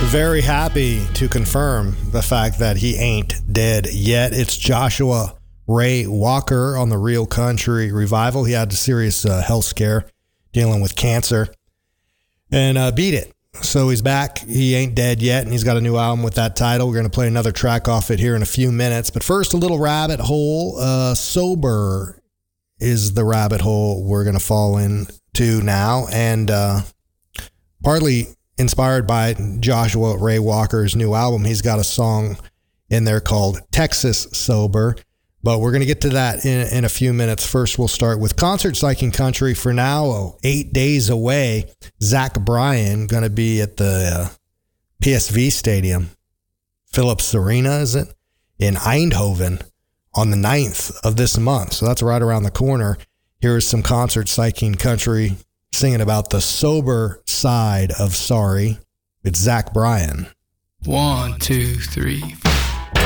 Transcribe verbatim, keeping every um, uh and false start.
Very happy to confirm the fact that he ain't dead yet. It's Joshua Ray Walker on the Real Country Revival. He had a serious uh, health scare dealing with cancer and uh, beat it. So he's back. He ain't dead yet, and he's got a new album with that title. We're going to play another track off it here in a few minutes. But first, a little rabbit hole. Uh, sober is the rabbit hole we're going to fall into now. And uh, partly inspired by Joshua Ray Walker's new album, he's got a song in there called Texas Sober. But we're going to get to that in, in a few minutes. First, we'll start with Concert Psyching Country. For now, oh, eight days away, Zach Bryan going to be at the uh, P S V Stadium, Philips Arena, is it? In Eindhoven on the ninth of this month. So that's right around the corner. Here's some Concert Psyching Country singing about the sober side of sorry. It's Zach Bryan. One, two, three, four.